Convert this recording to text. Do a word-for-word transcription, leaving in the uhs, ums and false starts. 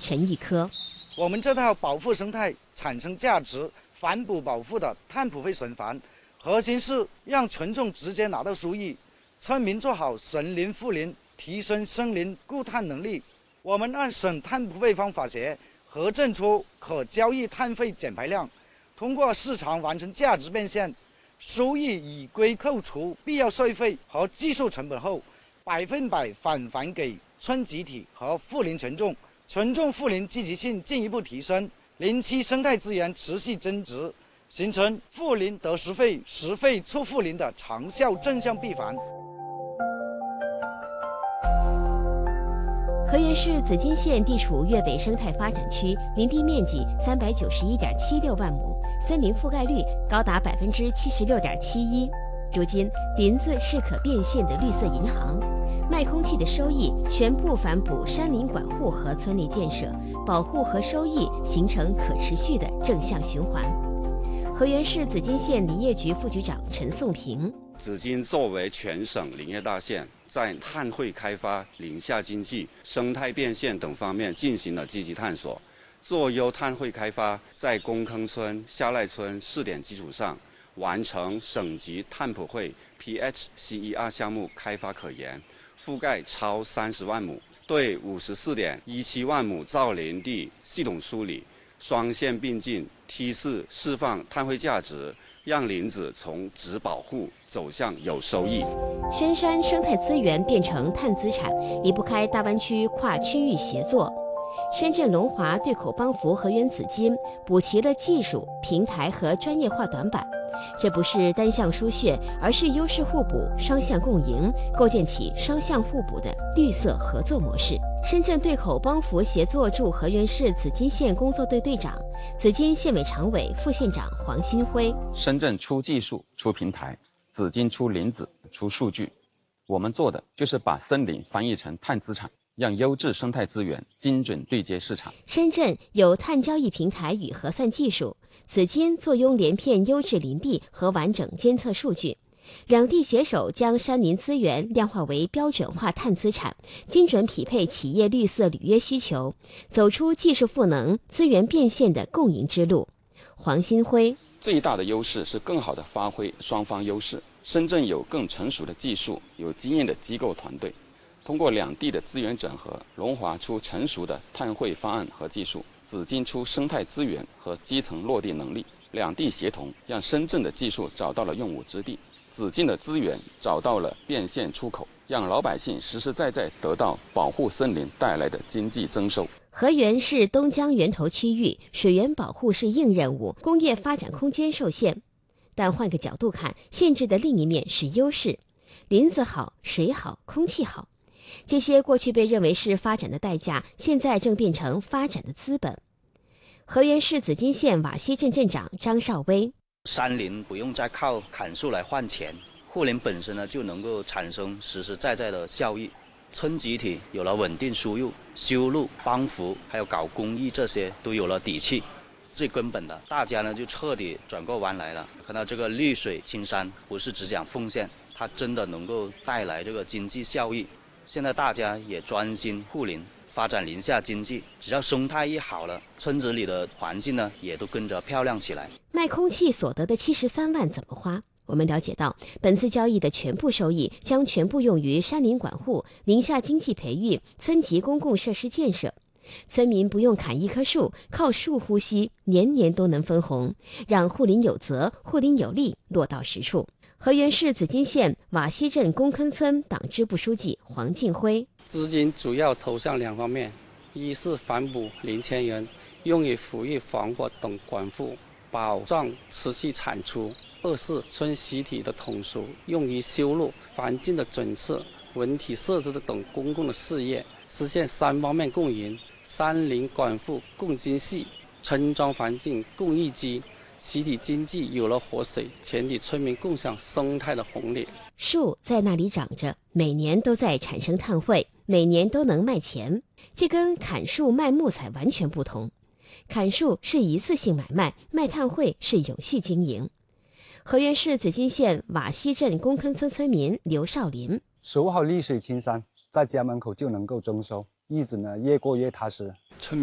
陈义科。 我们这套保护生态、产生价值、反哺保护的碳普惠省房，核心是让群众直接拿到收益，村民做好森林护林，提升森林固碳能力。我们按省碳普惠方法协核证出可交易碳费减排量，通过市场完成价值变现，收益已归扣除必要税费和技术成本后，百分百返还给村集体和护林群众。群众护林积极性进一步提升，林区生态资源持续增值，形成护林得实费、实费促护林的长效正向闭环。 河源市紫金县地处粤北生态发展区，林地面积三百九十一点七六万亩，森林覆盖率高达百分之七十六点七一。如今，林子是可变现的绿色银行。卖空气的收益全部反哺山林管护和村内建设，保护和收益形成可持续的正向循环。河源市紫金县林业局副局长陈颂平： 紫金作为全省林业大县，在碳汇开发、林下经济、生态变现等方面进行了积极探索，做优碳汇开发，在公坑村、下赖村试点基础上，完成省级碳普惠 P H C E R 项目开发可研。覆盖超三十万亩，对五十四点一七万亩造林地系统梳理，双线并进，梯次释放碳汇价值，让林子从只保护走向有收益。 深山生态资源变成碳资产，离不开大湾区跨区域协作。深圳龙华对口帮扶河源紫金，补齐了技术、平台和专业化短板。这不是单向输血，而是优势互补、双向共赢，构建起双向互补的绿色合作模式。深圳对口帮扶协作驻河源市紫金县工作队队长、紫金县委常委、副县长黄新辉： 深圳出技术、出平台，紫金出林子、出数据。我们做的就是把森林翻译成碳资产，让优质生态资源精准对接市场。 深圳有碳交易平台与核算技术，紫金坐拥连片优质林地和完整监测数据，两地携手将山林资源量化为标准化碳资产，精准匹配企业绿色履约需求，走出技术赋能、资源变现的共赢之路。黄新辉： 最大的优势是更好地发挥双方优势。深圳有更成熟的技术，有经验的机构团队。通过两地的资源整合，龙华出成熟的碳汇方案和技术，紫金出生态资源和基层落地能力，两地协同，让深圳的技术找到了用武之地，紫金的资源找到了变现出口，让老百姓实实在在得到保护森林带来的经济增收。 河源是东江源头区域，水源保护是硬任务，工业发展空间受限。但换个角度看，限制的另一面是优势。林子好，水好，空气好。这些过去被认为是发展的代价，现在正变成发展的资本。河源市紫金县瓦西镇镇长张少威： 山林不用再靠砍树来换钱，护林本身呢就能够产生实实在在的效益。村集体有了稳定输入，修路、帮扶还有搞公益，这些都有了底气。最根本的，大家呢就彻底转过弯来了，看到这个绿水青山不是只讲奉献，它真的能够带来这个经济效益。现在大家也专心护林，发展林下经济，只要生态一好了，村子里的环境呢也都跟着漂亮起来。 卖空气所得的七十三万怎么花？我们了解到，本次交易的全部收益将全部用于山林管护、林下经济培育、村级公共设施建设。村民不用砍一棵树，靠树呼吸，年年都能分红，让护林有责、护林有力落到实处。河源市紫金县瓦西镇公坑村党支部书记黄进辉： 资金主要投向两方面，一是反哺林千元，用于抚育防火等管护，保障持续产出；二是村集体的统筹，用于修路、环境的整治、文体设施的等公共的事业，实现三方面共赢。山林管护共精细，村庄环境共益基，集体经济有了活水，全体村民共享生态的红利。 树在那里长着，每年都在产生碳汇，每年都能卖钱。这跟砍树卖木材完全不同。砍树是一次性买卖，卖碳汇是永续经营。河源市紫金县瓦西镇公坑村村民刘少林： 守好绿水青山，在家门口就能够增收，日子呢越过越踏实。 村民